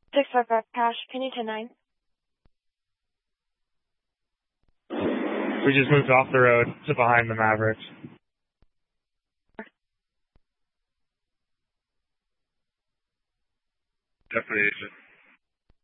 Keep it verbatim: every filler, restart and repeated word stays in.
Six aircraft crash, Penny ten nine. We just moved off the road to behind the Mavericks. Deputy Agent.